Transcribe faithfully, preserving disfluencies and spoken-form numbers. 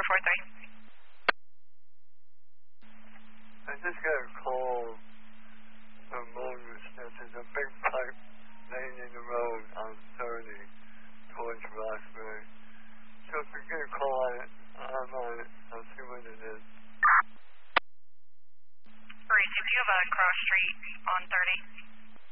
four three. I just got a call from Moses that there's a big pipe laying in the road on thirty towards Roxbury. So if we get a call on it, I'm on it. I'll see what it is. Gracie, do you have a cross street on thirty?